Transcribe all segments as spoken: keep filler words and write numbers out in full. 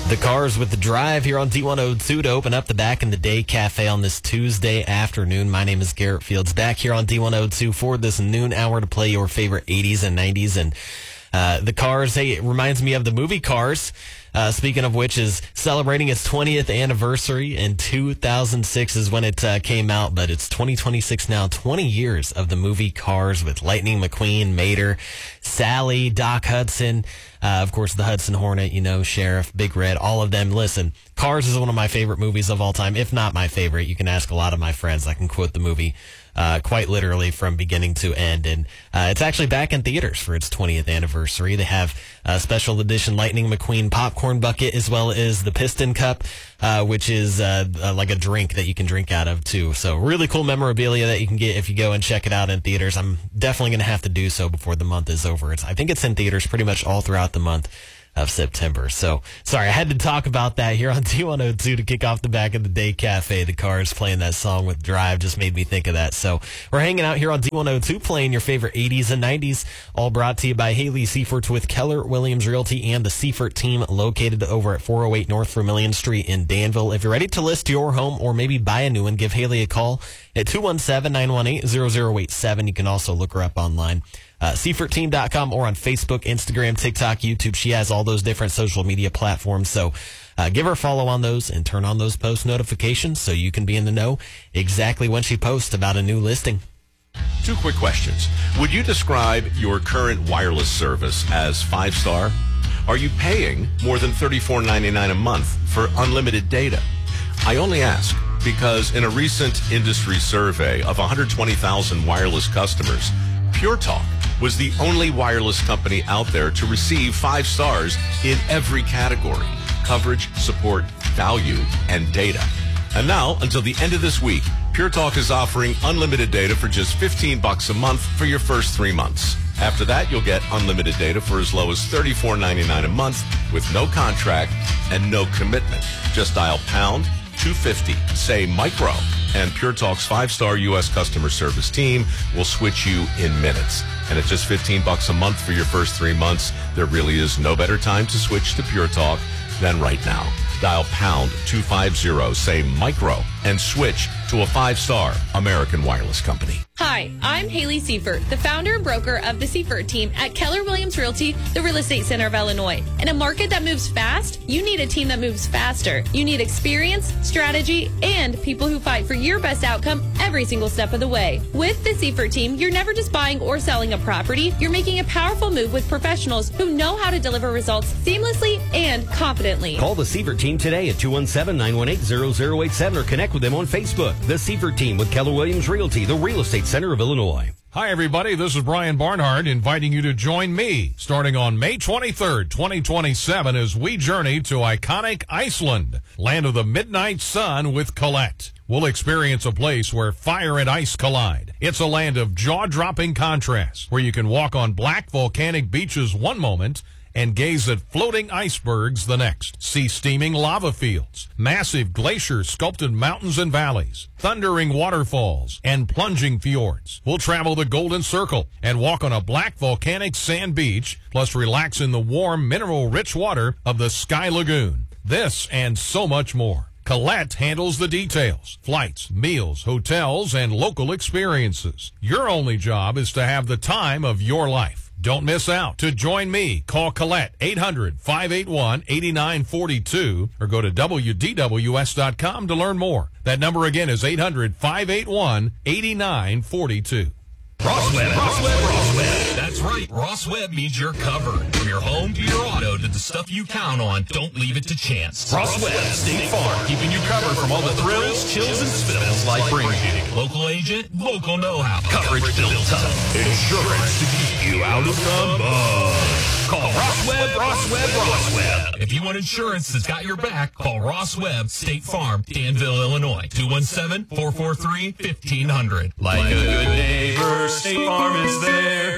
The Cars with the Drive here on D one oh two to open up the Back in the Day Cafe on this Tuesday afternoon. My name is Garrett Fields, back here on D one oh two for this noon hour to play your favorite eighties and nineties. And uh, the Cars, hey, it reminds me of the movie Cars. Uh, speaking of which, is celebrating its twentieth anniversary. In two thousand six is when it uh, came out, but it's twenty twenty-six now. twenty years of the movie Cars with Lightning McQueen, Mater, Sally, Doc Hudson, uh, of course, the Hudson Hornet, you know, Sheriff, Big Red, all of them. Listen, Cars is one of my favorite movies of all time, if not my favorite. You can ask a lot of my friends. I can quote the movie Uh, quite literally from beginning to end. And uh, it's actually back in theaters for its twentieth anniversary. They have a special edition Lightning McQueen popcorn bucket, as well as the Piston Cup, uh, which is uh, uh, like a drink that you can drink out of, too. So really cool memorabilia that you can get if you go and check it out in theaters. I'm definitely going to have to do so before the month is over. It's, I think it's in theaters pretty much all throughout the month of September. So, sorry, I had to talk about that here on D one oh two to kick off the Back of the Day Cafe. The Cars playing that song with Drive just made me think of that. So, we're hanging out here on D one oh two playing your favorite eighties and nineties, all brought to you by Haley Seifert with Keller Williams Realty and the Seifert team, located over at four oh eight North Vermillion Street in Danville. If you're ready to list your home or maybe buy a new one, give Haley a call at two one seven, nine one eight, zero zero eight seven. You can also look her up online. Uh, Seifert team dot com or on Facebook, Instagram, TikTok, YouTube. She has all those different social media platforms. So uh, give her a follow on those and turn on those post notifications so you can be in the know exactly when she posts about a new listing. Two quick questions. Would you describe your current wireless service as five-star? Are you paying more than thirty-four ninety-nine a month for unlimited data? I only ask because in a recent industry survey of one hundred twenty thousand wireless customers, Pure Talk was the only wireless company out there to receive five stars in every category: coverage, support, value, and data. And now, until the end of this week, Pure Talk is offering unlimited data for just fifteen bucks a month for your first three months. After that, you'll get unlimited data for as low as thirty-four ninety-nine a month with no contract and no commitment. Just dial pound two fifty, say micro, and Pure Talk's five-star U S customer service team will switch you in minutes. And at just fifteen bucks a month for your first three months, there really is no better time to switch to Pure Talk than right now. Dial pound two fifty, say micro, and switch to a five-star American wireless company. Hi, I'm Haley Seifert, the founder and broker of the Seifert team at Keller Williams Realty, the real estate center of Illinois. In a market that moves fast, you need a team that moves faster. You need experience, strategy, and people who fight for your best outcome every single step of the way. With the Seifert team, you're never just buying or selling a property. You're making a powerful move with professionals who know how to deliver results seamlessly and confidently. Call the Seifert team today at two one seven, nine one eight, zero zero eight seven or connect with them on Facebook. The Seifert team with Keller Williams Realty, the real estate center of Illinois. Hi, everybody. This is Brian Barnhart inviting you to join me starting on May twenty-third, twenty twenty-seven as we journey to iconic Iceland, land of the midnight sun with Colette. We'll experience a place where fire and ice collide. It's a land of jaw-dropping contrasts where you can walk on black volcanic beaches one moment and gaze at floating icebergs the next. See steaming lava fields, massive glacier-sculpted mountains and valleys, thundering waterfalls, and plunging fjords. We'll travel the Golden Circle and walk on a black volcanic sand beach, plus relax in the warm, mineral-rich water of the Sky Lagoon. This and so much more. Colette handles the details: flights, meals, hotels, and local experiences. Your only job is to have the time of your life. Don't miss out. To join me, call Colette eight hundred, five eight one, eight nine four two or go to W D W S dot com to learn more. That number again is eight hundred, five eight one, eight nine four two. Ross Web, Ross Web, Ross Web. That's right. Ross Web means you're covered. From your home to your auto to the stuff you count on, don't leave it to chance. Ross Web, State Farm, keeping you covered from all the thrills, chills, and spills like bringing. Local agent, local know-how. Coverage built tough. Insurance to keep you out of the mud. Call Ross Web, Ross Web, Ross Web. If you want insurance that's got your back, call Ross Web, State Farm, Danville, Illinois. two one seven, four four three, one five zero zero. Like a good neighbor, State Farm is there.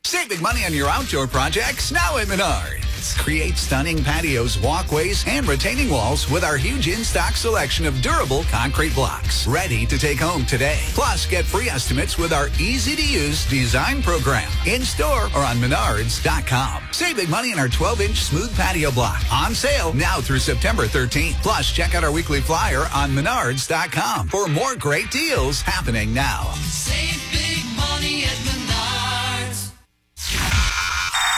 Save big money on your outdoor projects now at Menards. Create stunning patios, walkways, and retaining walls with our huge in-stock selection of durable concrete blocks. Ready to take home today. Plus, get free estimates with our easy-to-use design program. In-store or on menards dot com. Save big money on our twelve-inch smooth patio block. On sale now through September thirteenth. Plus, check out our weekly flyer on menards dot com for more great deals happening now.